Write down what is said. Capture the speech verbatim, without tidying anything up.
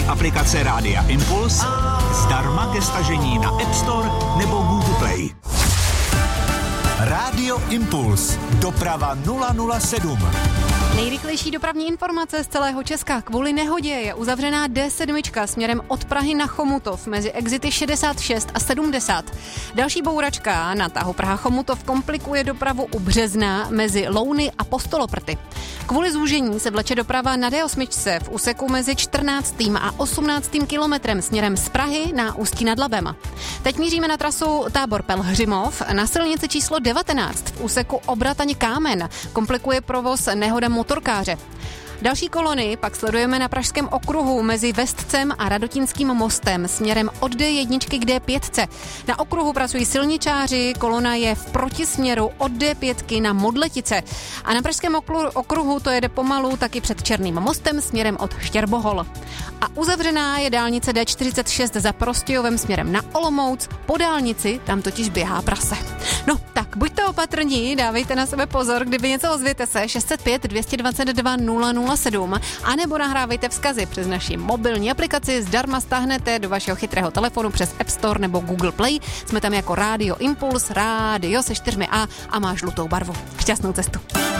mobilní aplikace Rádia Impuls zdarma ke stažení na App Store nebo Google Play. Rádio Impuls. Doprava nula nula sedm. Nejrychlejší dopravní informace z celého Česka. Kvůli nehodě je uzavřená D sedm směrem od Prahy na Chomutov mezi exity šedesát šest a sedmdesát. Další bouračka na tahu Praha-Chomutov komplikuje dopravu u Března mezi Louny a Postoloprty. Kvůli zúžení se vleče doprava na D osm v úseku mezi čtrnáctým a osmnáctým kilometrem směrem z Prahy na Ústí nad Labem. Teď míříme na trasu Tábor Pelhřimov. Na silnici číslo devatenáct v úseku Obrataň-Kámen komplikuje provoz nehoda motorkáře. Další kolony pak sledujeme na Pražském okruhu mezi Vestcem a Radotínským mostem směrem od D jedna k D pět. Na okruhu pracují silničáři, kolona je v protisměru od D pět na Modletice. A na Pražském okruhu to jede pomalu taky před Černým mostem směrem od Štěrbohol. A uzavřená je dálnice D čtyřicet šest za Prostějovem směrem na Olomouc. Po dálnici tam totiž běhá prase. No, tak buďte opatrní, dávejte na sebe pozor, kdyby něco ozvěte se šest set pět dvě dvacet dva nula nula sedm, anebo nahrávejte vzkazy přes naši mobilní aplikaci, zdarma stáhnete do vašeho chytrého telefonu přes App Store nebo Google Play. Jsme tam jako Rádio Impuls, rádio se čtyřmi A a má žlutou barvu. Šťastnou cestu.